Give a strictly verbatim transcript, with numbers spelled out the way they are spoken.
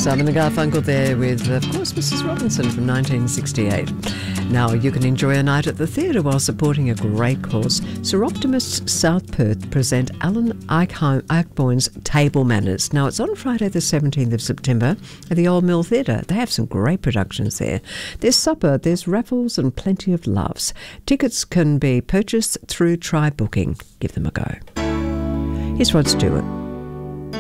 Simon and Garfunkel there with, of course, Missus Robinson from nineteen sixty-eight. Now, you can enjoy a night at the theatre while supporting a great cause. Sir Optimists South Perth present Alan Ayckbourn's Table Manners. Now, it's on Friday the seventeenth of September at the Old Mill Theatre. They have some great productions there. There's supper, there's raffles and plenty of laughs. Tickets can be purchased through Try Booking. Give them a go. Here's Rod Stewart.